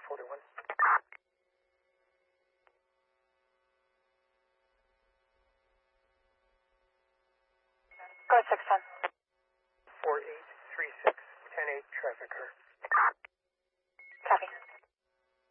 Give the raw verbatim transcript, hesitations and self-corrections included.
forty-one. Go six ten. four eight three six, ten eight traffic car.